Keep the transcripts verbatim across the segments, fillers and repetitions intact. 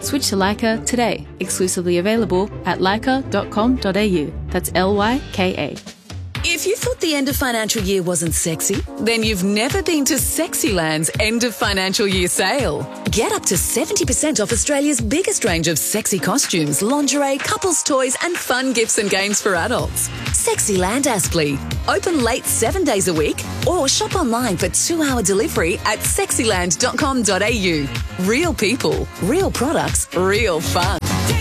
Switch to Leica today. Exclusively available at leica dot com dot a u. That's L Y K A. If you thought the end of financial year wasn't sexy, then you've never been to Sexyland's end of financial year sale. Get up to seventy percent off Australia's biggest range of sexy costumes, lingerie, couples toys and fun gifts and games for adults. Sexyland Aspley. Open late seven days a week or shop online for two-hour delivery at sexyland dot com dot a u. Real people, real products, real fun.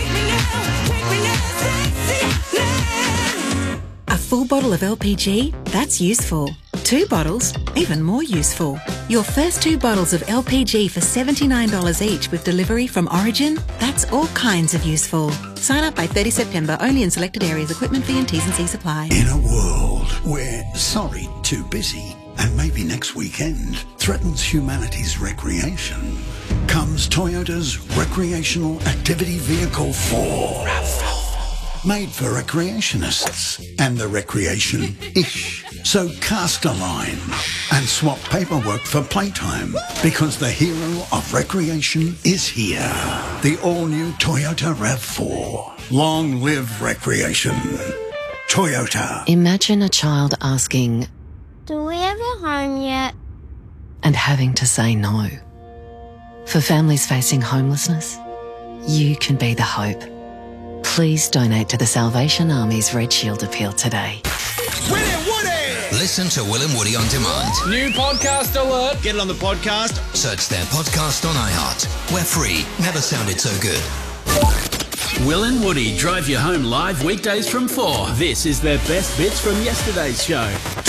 A full bottle of L P G? That's useful. Two bottles? Even more useful. Your first two bottles of L P G for seventy-nine dollars each with delivery from Origin? That's all kinds of useful. Sign up by thirtieth September, only in selected areas. Equipment fee and T's and C's apply. In a world where sorry, too busy, and maybe next weekend threatens humanity's recreation, comes Toyota's Recreational Activity Vehicle four. RAV four. Made for recreationists and the recreation-ish. So cast a line and swap paperwork for playtime because the hero of recreation is here. The all-new Toyota RAV four. Long live recreation. Toyota. Imagine a child asking, "Do we have a home yet?" and having to say no. For families facing homelessness, you can be the hope. Please donate to the Salvation Army's Red Shield Appeal today. Will and Woody! Listen to Will and Woody on demand. New podcast alert. Get it on the podcast. Search their podcast on iHeart. We're free. Never sounded so good. Will and Woody drive you home live weekdays from four. This is their best bits from yesterday's show.